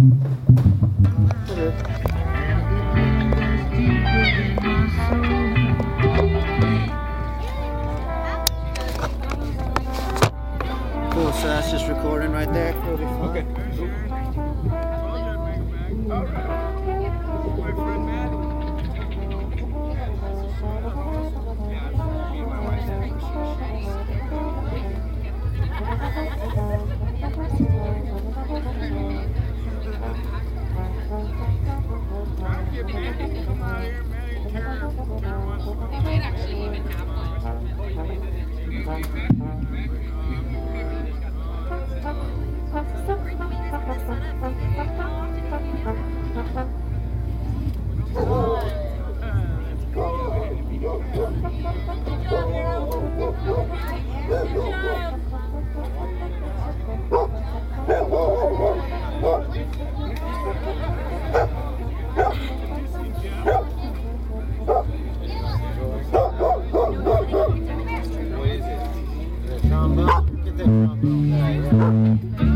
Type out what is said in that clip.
Cool, so that's just recording right there. Okay. All right. My friend Matt. Yeah, me and my wife. Trying to get Mandy to come out here. Mandy and Karen wants to come. They might actually even have one. What is it?